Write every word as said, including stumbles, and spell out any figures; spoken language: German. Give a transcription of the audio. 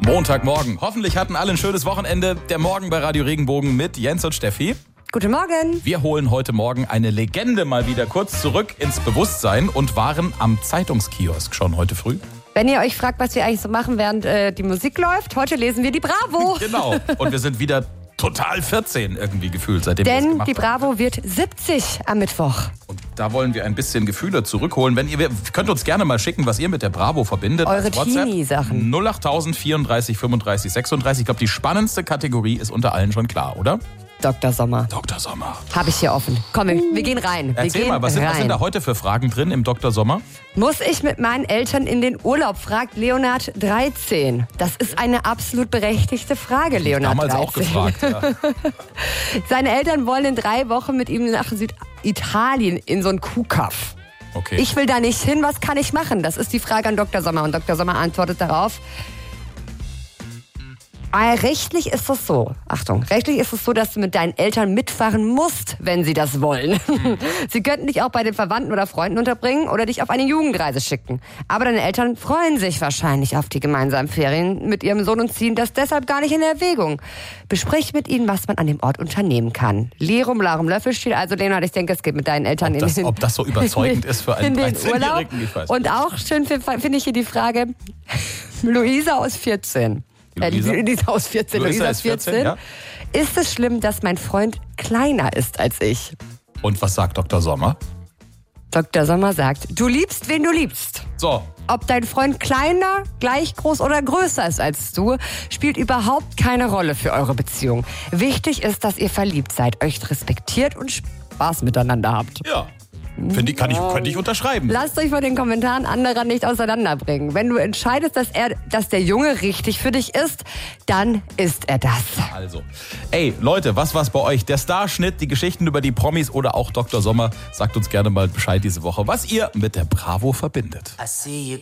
Montagmorgen. Hoffentlich hatten alle ein schönes Wochenende. Der Morgen bei Radio Regenbogen mit Jens und Steffi. Guten Morgen. Wir holen heute Morgen eine Legende mal wieder kurz zurück ins Bewusstsein und waren am Zeitungskiosk schon heute früh. Wenn ihr euch fragt, was wir eigentlich so machen, während äh, die Musik läuft, heute lesen wir die Bravo. Genau. Und wir sind wieder total vierzehn irgendwie gefühlt, seitdem wir das Denn gemacht die Bravo haben. wird siebzig am Mittwoch. Und da wollen wir ein bisschen Gefühle zurückholen. Wenn ihr, könnt uns gerne mal schicken, was ihr mit der Bravo verbindet. Eure als WhatsApp. Teenie-Sachen. null acht tausend vierunddreißig fünfunddreißig sechsunddreißig. Ich glaube, die spannendste Kategorie ist unter allen schon klar, oder? Doktor Sommer. Doktor Sommer. Habe ich hier offen. Komm, wir, wir gehen rein. Wir Erzähl gehen mal, was sind, rein. was sind da heute für Fragen drin im Doktor Sommer? Muss ich mit meinen Eltern in den Urlaub, fragt Leonard dreizehn. Das ist eine absolut berechtigte Frage, Leonard Damals dreizehn. auch gefragt. Ja. Seine Eltern wollen in drei Wochen mit ihm nach Süditalien in so ein Kuhkaff. Okay. Ich will da nicht hin, was kann ich machen? Das ist die Frage an Doktor Sommer. Und Doktor Sommer antwortet darauf: Ah, rechtlich ist es so, Achtung, rechtlich ist es so, dass du mit deinen Eltern mitfahren musst, wenn sie das wollen. Sie könnten dich auch bei den Verwandten oder Freunden unterbringen oder dich auf eine Jugendreise schicken. Aber deine Eltern freuen sich wahrscheinlich auf die gemeinsamen Ferien mit ihrem Sohn und ziehen das deshalb gar nicht in Erwägung. Besprich mit ihnen, was man an dem Ort unternehmen kann. Lirum, Larum, Löffelstiel. Also Leonhard, ich denke, es geht mit deinen Eltern Ob in das, den ob das so überzeugend ist für einen in den Urlaub. dreizehnjährigen, ich weiß. Und auch schön finde ich hier die Frage, Luisa aus vierzehn. Luisa? Äh, die Luisa aus vierzehn. Luisa Luisa ist vierzehn, ja. Ist es schlimm, dass mein Freund kleiner ist als ich? Und was sagt Doktor Sommer? Doktor Sommer sagt, du liebst, wen du liebst. So, Ob dein Freund kleiner, gleich groß oder größer ist als du, spielt überhaupt keine Rolle für eure Beziehung. Wichtig ist, dass ihr verliebt seid, euch respektiert und Spaß miteinander habt. ja. Finde ich, kann ich, könnte ich unterschreiben. Lasst euch von den Kommentaren anderer nicht auseinanderbringen. Wenn du entscheidest, dass er, dass der Junge richtig für dich ist, dann ist er das. Also, ey, Leute, was war's bei euch? Der Starschnitt, die Geschichten über die Promis oder auch Doktor Sommer. Sagt uns gerne mal Bescheid diese Woche, was ihr mit der Bravo verbindet. I see you.